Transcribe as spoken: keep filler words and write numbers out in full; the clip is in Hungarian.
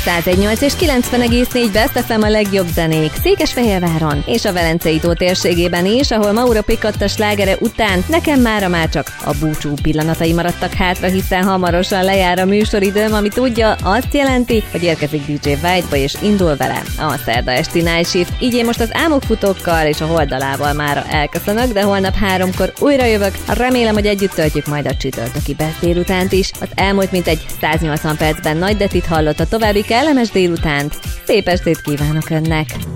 száz egy nyolc és kilencven egész négy Best ef em a legjobb zenék Székesfehérváron és a Velencei tó térségében is, ahol Mauro Piccotta slágere után nekem mára már csak a búcsú pillanatai maradtak hátra, hiszen hamarosan lejár a műsoridőm, ami tudja, azt jelenti, hogy érkezik dé dzsé Whiteba és indul vele a szerda esti Night Shift. Így én most az álmokfutókkal és a Holdalával mára elköszönök, de holnap háromkor újra jövök. Remélem, hogy együtt töltjük majd a csütörtöki Best délutánt is. Az elmúlt mintegy száznyolcvan percben Nagy Detit hallott a további kellemes délutánt. Szép estét kívánok önnek!